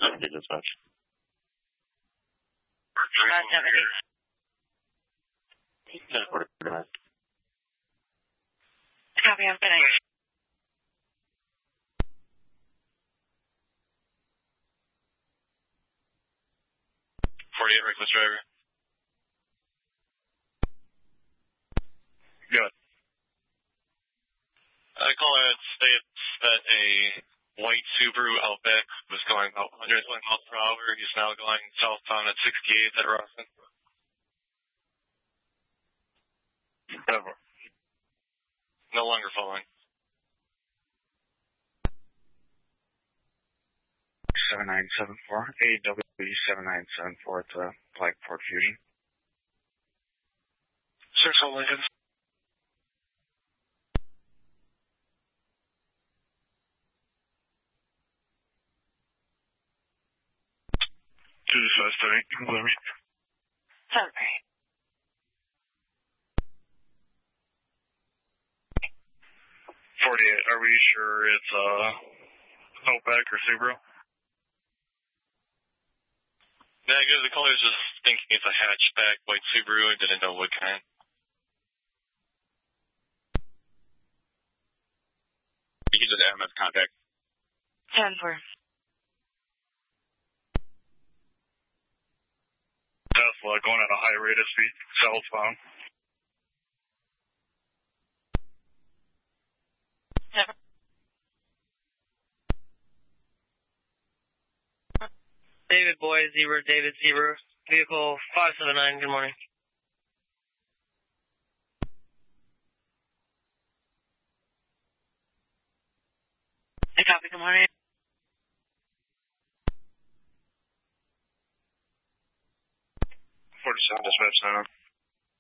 70 dispatch. 570. Copy, I'm finished. 48 reckless driver. Good. Caller states that a white Subaru Outback was going about 120 miles per hour. He's now going southbound at 68 at Rawson. Over. No longer following. 7974, AW7974 to Blackport Fusion. Search all Lincoln. To the suspect, delivery. Sorry. 48, are we sure it's Outback or Subaru? Negative, the caller's just thinking it's a hatchback white Subaru and didn't know what kind. You can just MS contact. 10-4. Tesla going at a high rate of speed southbound. 7. David Boy, David Zebra, vehicle 579, good morning. I copy, good morning. 47 dispatch center.